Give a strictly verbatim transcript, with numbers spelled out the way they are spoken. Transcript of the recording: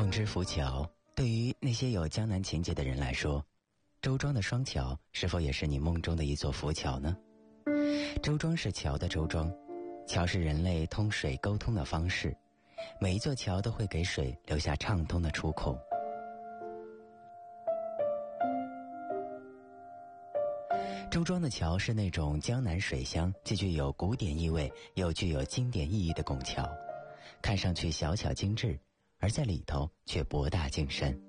望之浮桥，对于那些有江南情结的人来说，周庄的双桥是否也是你梦中的一座浮桥呢？周庄是桥的周庄，桥是人类通水沟通的方式，每一座桥都会给水留下畅通的出口。周庄的桥是那种江南水乡，既具有古典意味又具有经典意义的拱桥，看上去小巧精致，而在里头却博大精深。